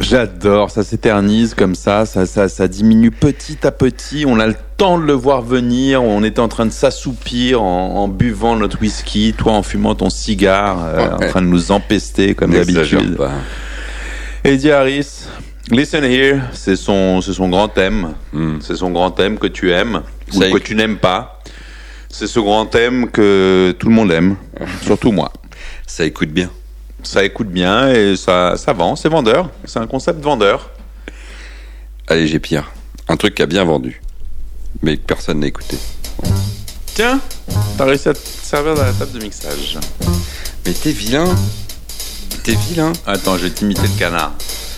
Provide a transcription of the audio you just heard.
J'adore, ça s'éternise comme ça diminue petit à petit. On a le temps de le voir venir. On était en train de s'assoupir en buvant notre whisky, toi en fumant ton cigare, en train de nous empester comme d'habitude. Eddie Harris, Listen Here, c'est son grand thème. C'est son grand thème que tu aimes ou que tu n'aimes pas. C'est ce grand thème que tout le monde aime, surtout moi. Ça écoute bien. Ça écoute bien et ça vend, c'est vendeur. C'est un concept vendeur. Allez, j'ai pire. Un truc qui a bien vendu, mais que personne n'a écouté. Tiens, t'as réussi à te servir dans la table de mixage. Mais t'es vilain. T'es vilain. Attends, je vais t'imiter le canard.